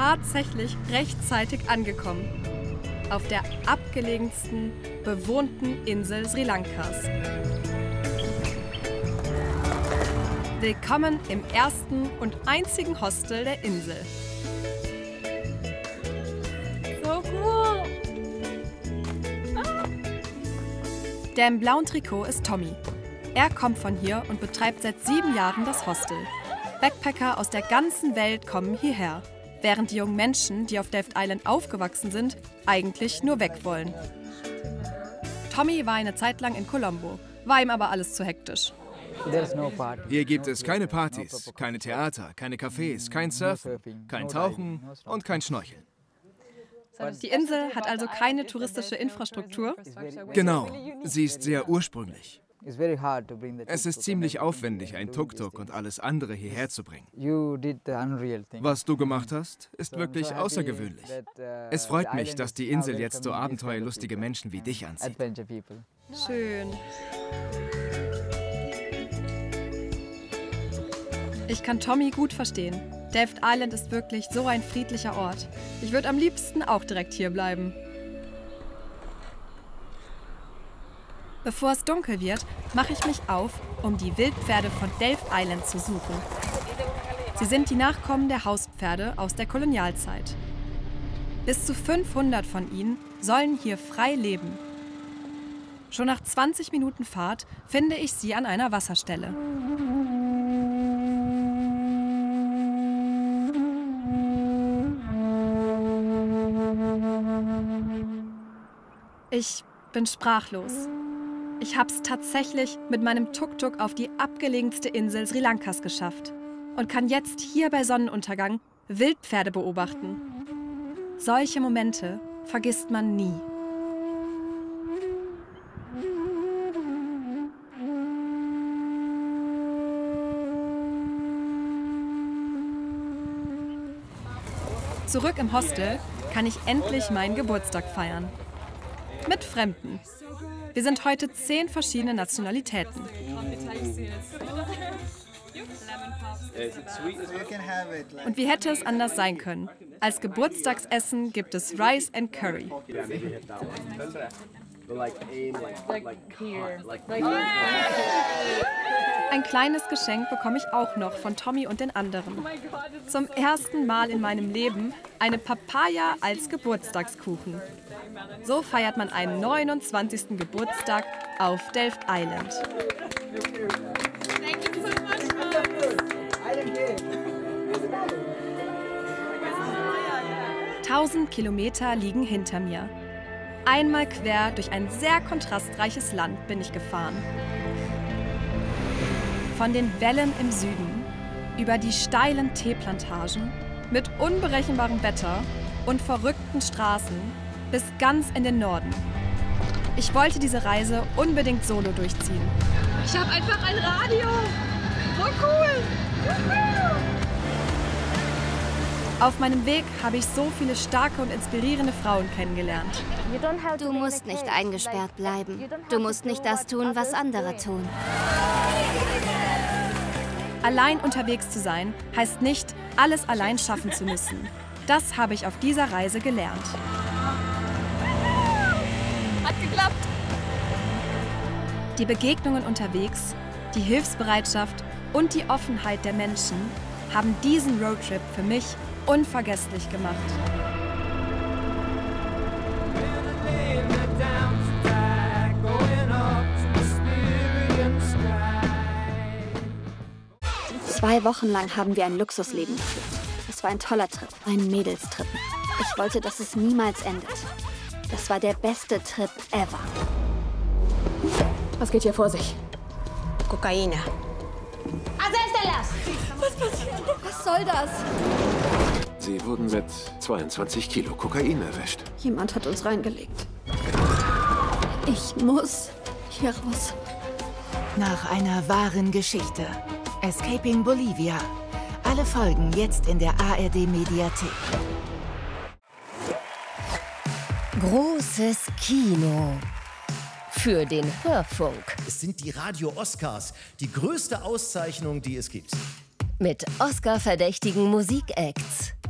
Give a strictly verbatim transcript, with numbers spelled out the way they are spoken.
tatsächlich rechtzeitig angekommen. Auf der abgelegensten, bewohnten Insel Sri Lankas. Willkommen im ersten und einzigen Hostel der Insel. So cool! Ah. Der im blauen Trikot ist Tommy. Er kommt von hier und betreibt seit sieben Jahren das Hostel. Backpacker aus der ganzen Welt kommen hierher, während die jungen Menschen, die auf Delft Island aufgewachsen sind, eigentlich nur weg wollen. Tommy war eine Zeit lang in Colombo, war ihm aber alles zu hektisch. Hier gibt es keine Partys, keine Theater, keine Cafés, kein Surfen, kein Tauchen und kein Schnorcheln. Die Insel hat also keine touristische Infrastruktur? Genau, sie ist sehr ursprünglich. Es ist ziemlich aufwendig, ein Tuk-Tuk und alles andere hierher zu bringen. Was du gemacht hast, ist wirklich außergewöhnlich. Es freut mich, dass die Insel jetzt so abenteuerlustige Menschen wie dich anzieht. Schön. Ich kann Tommy gut verstehen. Delft Island ist wirklich so ein friedlicher Ort. Ich würde am liebsten auch direkt hier bleiben. Bevor es dunkel wird, mache ich mich auf, um die Wildpferde von Delft Island zu suchen. Sie sind die Nachkommen der Hauspferde aus der Kolonialzeit. Bis zu fünfhundert von ihnen sollen hier frei leben. Schon nach zwanzig Minuten Fahrt finde ich sie an einer Wasserstelle. Ich bin sprachlos. Ich hab's tatsächlich mit meinem Tuk-Tuk auf die abgelegenste Insel Sri Lankas geschafft und kann jetzt hier bei Sonnenuntergang Wildpferde beobachten. Solche Momente vergisst man nie. Zurück im Hostel kann ich endlich meinen Geburtstag feiern. Mit Fremden. Wir sind heute zehn verschiedene Nationalitäten. Und wie hätte es anders sein können? Als Geburtstagsessen gibt es Rice and Curry. Ein kleines Geschenk bekomme ich auch noch von Tommy und den anderen. Zum ersten Mal in meinem Leben eine Papaya als Geburtstagskuchen. So feiert man einen neunundzwanzigsten Geburtstag auf Delft Island. Tausend Kilometer liegen hinter mir. Einmal quer durch ein sehr kontrastreiches Land bin ich gefahren. Von den Wellen im Süden, über die steilen Teeplantagen, mit unberechenbarem Wetter und verrückten Straßen bis ganz in den Norden. Ich wollte diese Reise unbedingt solo durchziehen. Ich habe einfach ein Radio! Voll cool! Juhu! Auf meinem Weg habe ich so viele starke und inspirierende Frauen kennengelernt. Du musst nicht eingesperrt bleiben. Du musst nicht das tun, was andere tun. Allein unterwegs zu sein, heißt nicht, alles allein schaffen zu müssen. Das habe ich auf dieser Reise gelernt. Hat geklappt! Die Begegnungen unterwegs, die Hilfsbereitschaft und die Offenheit der Menschen haben diesen Roadtrip für mich unvergesslich gemacht. Zwei Wochen lang haben wir ein Luxusleben geführt. Es war ein toller Trip, ein Mädelstrip. Ich wollte, dass es niemals endet. Das war der beste Trip ever. Was geht hier vor sich? Kokaina. Was passiert? Was soll das? Sie wurden mit zweiundzwanzig Kilo Kokain erwischt. Jemand hat uns reingelegt. Ich muss hier raus. Nach einer wahren Geschichte. Escaping Bolivia. Alle Folgen jetzt in der A R D-Mediathek. Großes Kino. Für den Hörfunk. Es sind die Radio-Oscars, die größte Auszeichnung, die es gibt. Mit Oscar-verdächtigen Musikacts.